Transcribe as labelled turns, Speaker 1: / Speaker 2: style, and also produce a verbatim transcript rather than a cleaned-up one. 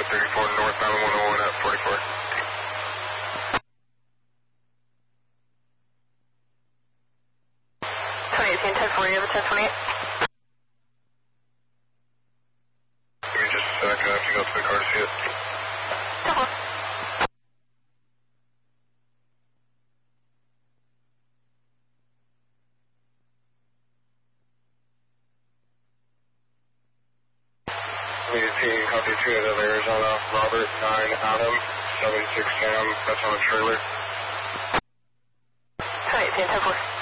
Speaker 1: thirty-four northbound one oh one at forty-four.
Speaker 2: twenty eighteen, ten forty, you have a ten twenty-eight.
Speaker 1: Give me just a sec, I have to go to the car to see it.
Speaker 2: ten four.
Speaker 1: eighteen, copy two of Arizona, Robert, nine Adam, seven six Sam, that's on a trailer.
Speaker 2: twenty eighteen, ten four.